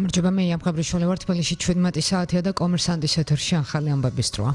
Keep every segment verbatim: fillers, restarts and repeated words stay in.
გამარჯობა, მე იამ გაბრიშვილი ვარ, თბილისში შვიდმეტი საათია და კომერსანტის ეთერში ახალი ამბების დროა.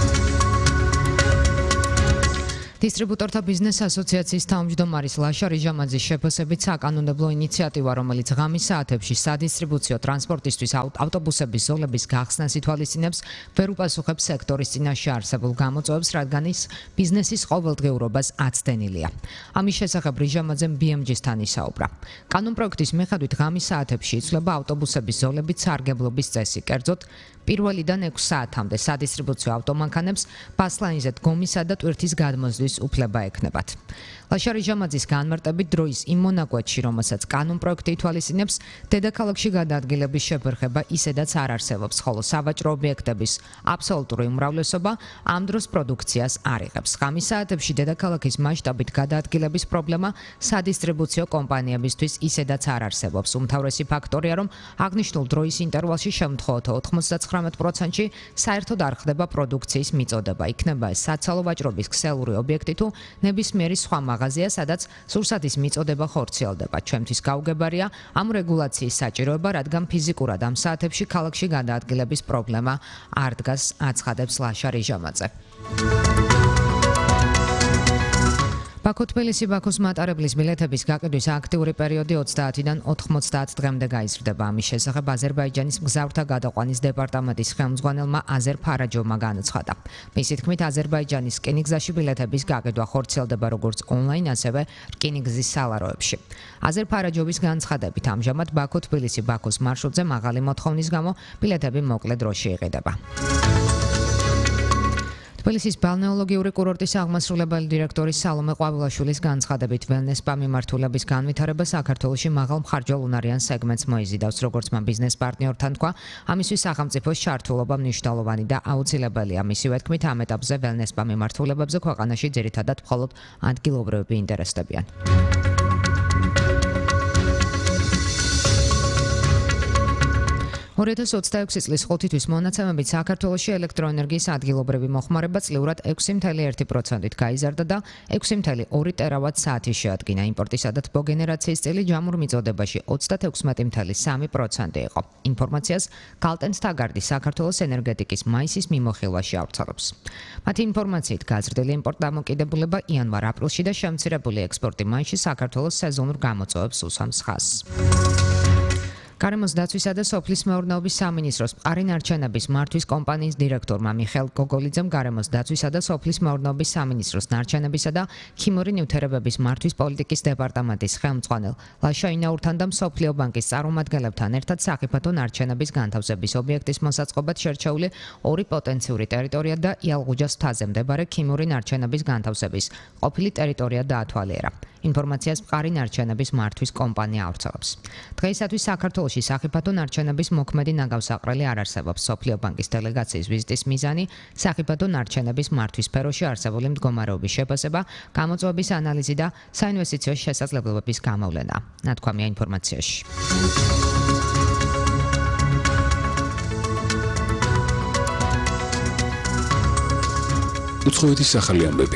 დისტრიბუტორთა ბიზნეს ასოციაციის თავმჯდომარის ლაშა რიჟამაძის შეფასებით საკანონმდებლო ინიციატივა, რომელიც ღამის საათებში სადისტრიბუციო ტრანსპორტისთვის ავტობუსების ზოლების გახსნას ითვალისწინებს, ვერ უპასუხებს სექტორის წინაშე არსებულ გამოწვევებს, რადგან ის ბიზნესის ყოველდღიურობას აცდენილია. ამის შესახებ რიჟამაძემ ბი ემ ჯი-სთან ისაუბრა. კანონპროექტის მიხედვით ღამის საათებში იცვლება ავტობუსების ზოლებით სარგებლობის წესი, კერძოდ პირველიდან ექვს საათამდე სადისტრიბუციო ავტომანქანებს ბასლაინზე დგომისა და ტვირთის გადმოზვლის უფლება ექნებათ. ლაშა რიჟამაძის განმარტებით დროის იმ მონაკვეთში, რომელსაც კანონპროექტი ითვალისწინებს, დედაქალაქში გადაადგილების შეფერხება ისედაც არ არსებობს, ხოლო სავაჭრო ობიექტების აბსოლუტური უმრავლესობა ამ დროს პროდუქციას არ იღებს. ღამის საათებში დედაქალაქის მასშტაბით გადაადგილების პრობლემა სადისტრიბუციო კომპანიებისთვის ისედაც არ არსებობს. უმთავრესი ფაქტორია, რომ აღნიშნულ დროის ინტერვალში შემთხვევით ოცდათხმეტ პროცენტში საერთოდ არ ხდება პროდუქციის მიწოდება. იქნება ეს საცალო ვაჭრობის ქსელური ობიექტი თუ ნებისმიერი სხვა მაღაზია, სადაც სურსათის მიწოდება ხორციელდება. ჩვენთვის გაუგებარია ამ რეგულაციის საჭიროება, რადგან ფიზიკურად ამ საათებში ქალაქში გადაადგილების პრობლემა არ დგას, აცხადებს ლაშა რიჟამაძე. ბაქო-თბილისი ბაქოს მატარებლის ბილეთების გაყიდვის აქტიური პერიოდი ოცდაათიდან ოთხმოცდაათ დღემდე გაიზრდება. ამის შესახებ აზერბაიჯანის მგზავრთა გადაყვანის დეპარტამენტის ხელმძღვანელმა აზერ ფარაჯოვმა განაცხადა. მისი თქმით, აზერბაიჯანის რკინიგზაში ბილეთების გაყიდვა ხორციელდება როგორც ონლაინ, ასევე რკინიგზის სალაროებში. აზერ ფარაჯოვის განცხადებით, ამჟამად ბაქო-თბილისი ბაქოს მარშრუტზე მაღალი მოთხოვნის გამო ბილეთები მოკლე დროში იყიდება. თბილისის ბალნეოლოგიური კურორტის აღმასრულებელი დირექტორის სალომე ყვავილაშვილის განცხადებით, ველნეს სპა მიმართულების განვითარება საქართველოში მაღალ მხარჯვალუნარიან სეგმენტს მოიზიდავს, როგორც მან ბიზნეს პარტნიორთან თქვა. ამისთვის სახელმწიფოს ჩართულობა მნიშვნელოვანი და აუცილებელია. მისივე თქმით, ამ ეტაპზე ველნეს სპა მიმართულებებზე ქვეყანაში ძირითადად მხოლოდ ადგილობრივები ინტერესდებიან. ორი ათას ოცდაექვსი წლის ხუთი თვის მონაცემებით საქართველოში ელექტროენერგიის ადგილობრივი მოხმარება წლიურად ექვსი ფაصლე ერთი პროცენტით გაიზარდა და ექვსი ფაصლე ორი ტერავატ-საათი შეადგინა. იმპორტისა და თბოგენერაციის წილი ჯამურ მიწოდებაში ოცდათექვსმეტი ფაصლე სამი პროცენტი იყო. ინფორმაციას გალტენს თაგარდი საქართველოს ენერგეტიკის მაისის მიმოხილვაში ავრცელებს. მათი ინფორმაციით გაზრდილი იმპორტ-დამოკიდებულება იანვარ-აპრილში და შემცირებული ექსპორტი მაისში საქართველოს სეზონურ გამოწვევებს უსვამს ხაზს. გარემოს დაცვისა და სოფლის მეურნეობის სამინისტროს მყარი ნარჩენების მართვის კომპანიის დირექტორმა მიხეილ გოგოლიძემ გარემოს დაცვისა და სოფლის მეურნეობის სამინისტროს ნარჩენებისა და ქიმიური ნივთიერებების მართვის პოლიტიკის დეპარტამენტის ხელმძღვანელ ლაშა ინაურთან და მსოფლიო ბანკის წარმომადგენლებთან ერთად სახიფათო ნარჩენების განთავსების ობიექტის მოსაწყობად შერჩეული ორი პოტენციური ტერიტორია და იალღუჯას მთაზე მდებარე ქიმიური ნარჩენების განთავსების ყოფილი ტერიტორია დაათვალიერა. ინფორმაციას მყარი ნარჩენების მართვის კომპანია ავრცელებს. დღეისათვის საქართველოში სახიფათო ნარჩენების მოქმედი ნაგავსაყრელი არ არსებობს. მსოფლიო ბანკის დელეგაციის ვიზიტის მიზანი სახიფათო ნარჩენების მართვის სფეროში არსებული მდგომარეობის შეფასება, გამოწვევების ანალიზი და საინვესტიციო შესაძლებლობების გამოვლენა. ნათქვამია ინფორმაციაში. უცხოეთის ახალი ამბები.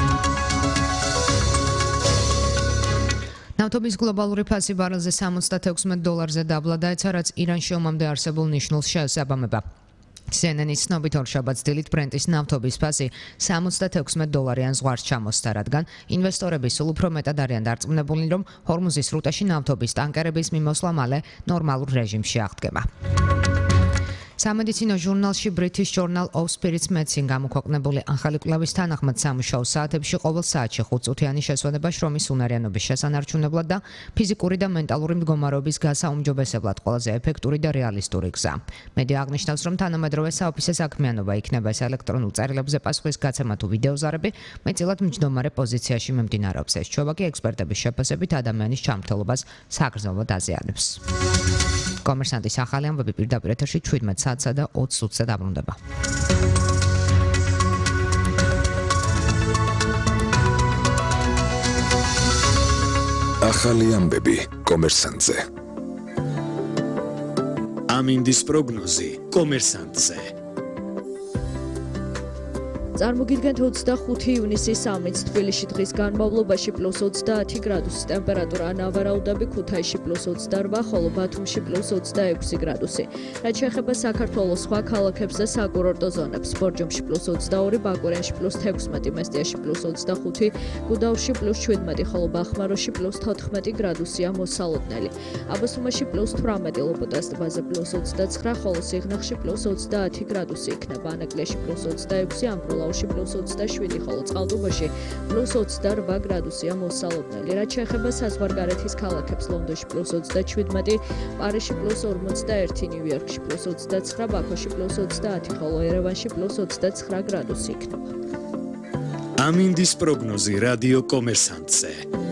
ნავთობის გლობალური ფასი ბარელზე სამოცდათექვსმეტ დოლარზე დაბლა დაეცა, რაც ირანში ომამდე არსებულ ნიშნულს შეესაბამება. სი ენ ენ-ის ცნობით ორშაბათს დილით ბრენტის ნავთობის ფასი სამოცდათექვსმეტ დოლარიან ზღვარს ჩამოსცა, რადგან ინვესტორები სულ უფრო მეტად არიან დარწმუნებული, რომ ჰორმუზის სრუტეში ნავთობის ტანკერების მიმოსვლა მალე ნორმალურ რეჟიმში აღდგება. სამედიცინო ჟურნალში British Journal of Spirits Medicine გამოქვეყნებული ახალი კვლევის თანახმად სამუშაო საათებში ყოველ საათში ხუთწუთიანი შესვენება შრომის უნარიანობის შესანარჩუნებლად და ფიზიკური და მენტალური მდგომარეობის გასაუმჯობესებლად ყველაზე ეფექტური და რეალისტური გზა. მედია აღნიშნავს, რომ თანამედროვე საოფისე საქმიანობა იქნება ეს ელექტრონულ წერილებზე პასუხის გაცემა თუ ვიდეოზარები მეტწილად მჯდომარე პოზიციაში მიმდინარეობს. ეს ჩვევა კი ექსპერტების შეფასებით ადამიანის ჯანმრთელობას საგრძნობლად აზიანებს. კომერსანტის ახალი ამბები პირდაპირ ეთერში შვიდმეტ საათსა და ოცდაათ წუთზე დაბრუნდება. ახალი ამბები კომერსანტზე. ამინდის პროგნოზი კომერსანტზე. წარმოგიდგენთ ოცდახუთი ივნისის სამიც თბილისში დღის განმავლობაში პლუს ოცდაათი გრადუსი ტემპერატურა, ნავარაუდები ქუთაისში პლუს ოცდაორ, ხოლო ბათუმში პლუს ოცდაექვსი გრადუსი. რაც შეეხება საქართველოს სხვა ქალაქებს და საკურორტო ზონებს, ბორჯომში პლუს ოცდაორი, ბაკურიანში პლუს თექვსმეტი, მესტიაში პლუს ოცდახუთი, გუდაუთში პლუს შვიდმეტი, ხოლო ბახმაროში პლუს თოთხმეტი გრადუსია მოსალოდნელი. აბასუმაში პლუს თვრამეტი, ლოპოტას ტბაზე პლუს ოცდაცხრა, ხოლო სიღნაღში პლუს ოცდაათი გრადუსი იქნება, ანაკლიაში პლუს ოცდაექვსი, ამბროლაუში პლუს ოცდაშვიდი, ხოლო წყალტუბოში პლუს ოცდარვა გრადუსია მოსალოდნელი. რაც შეეხება საზღვარგარეთის ქალაქებს, ლონდონში პლუს ოცდაშვიდმეტი, პარიზში პლუს ორმოცდაერთი, ნიუ-იორკში პლუს ოცდაცხრა, ბაქოში პლუს ოცდაათი, ხოლო ერევანში პლუს ოცდაცხრა გრადუსი იქნება. ამინდის პროგნოზი რადიო კომერსანტზე.